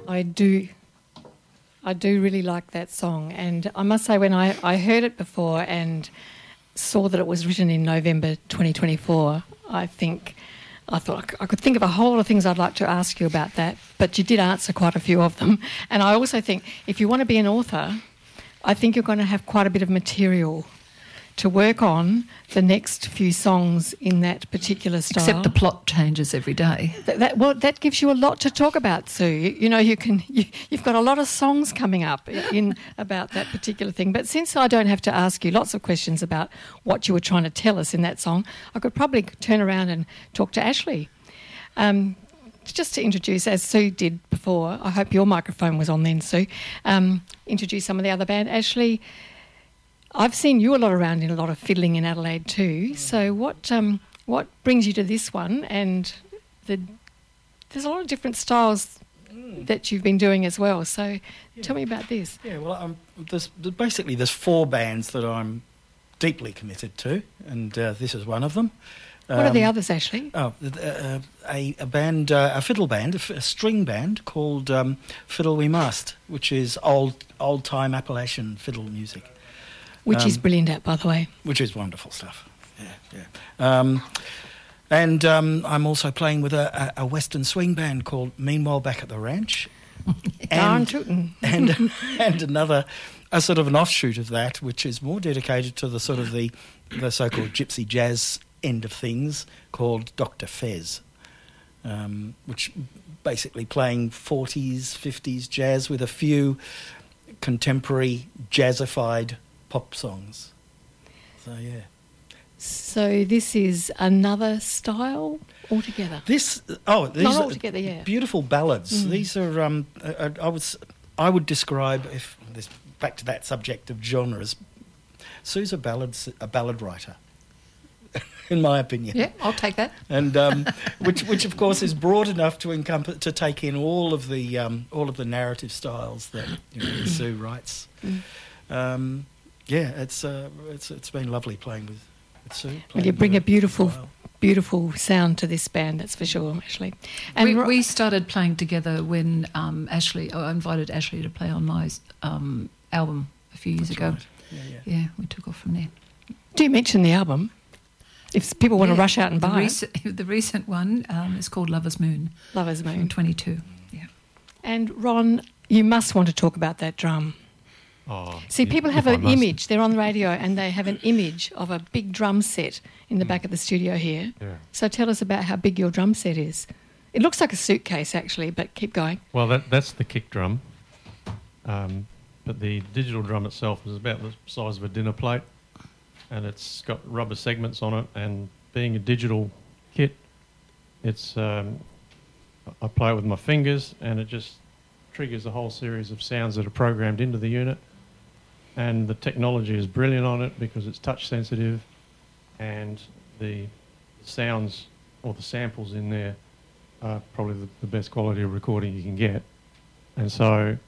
I do. I do really like that song, and I must say when I heard it before and saw that it was written in November 2024, I thought I could think of a whole lot of things I'd like to ask you about that, but you did answer quite a few of them. And I also think if you want to be an author, I think you're going to have quite a bit of material to work on the next few songs in that particular style. Except the plot changes every day. That gives you a lot to talk about, Sue. You've got a lot of songs coming up in about that particular thing. But since I don't have to ask you lots of questions about what you were trying to tell us in that song, I could probably turn around and talk to Ashley. Just to introduce, as Sue did before, I hope your microphone was on then, Sue, introduce some of the other band. Ashley, I've seen you a lot around in a lot of fiddling in Adelaide too. So what brings you to this one? And there's a lot of different styles that you've been doing as well. So tell me about this. Yeah, well, there's 4 bands that I'm deeply committed to, and this is one of them. What are the others, Ashley? A band, a fiddle band, a string band called Fiddle We Must, which is old-time Appalachian fiddle music. Which is brilliant, by the way. Which is wonderful stuff. Yeah. And I'm also playing with a Western swing band called Meanwhile Back at the Ranch. Darn tootin'. and another, a sort of an offshoot of that, which is more dedicated to the sort of the so-called gypsy jazz end of things, called Dr. Fez, which basically playing 40s, 50s jazz with a few contemporary jazzified pop songs. So, yeah. So this is another style altogether? These Not altogether, yeah. Beautiful ballads. These are, I would describe, back to that subject of genres, Sue's a ballad writer, in my opinion. Yeah, I'll take that. And which of course is broad enough to take in all of the narrative styles that Sue writes. Yeah, it's been lovely playing with Sue. Well, you bring a beautiful sound to this band, that's for sure, Ashley. And we started playing together when I invited Ashley to play on my album a few years ago. Right. Yeah, we took off from there. Do you mention the album? If people want to rush out and buy it. The recent one is called Lover's Moon. Lover's Moon. From 22, yeah. And Ron, you must want to talk about that drum. Oh, See, people have an image. They're on the radio and they have an image of a big drum set in the back of the studio here. Yeah. So tell us about how big your drum set is. It looks like a suitcase, actually, but keep going. Well, that's the kick drum. But the digital drum itself is about the size of a dinner plate, and it's got rubber segments on it. And being a digital kit, it's I play it with my fingers, and it just triggers a whole series of sounds that are programmed into the unit. And the technology is brilliant on it because it's touch sensitive, and the sounds or the samples in there are probably the best quality of recording you can get. And so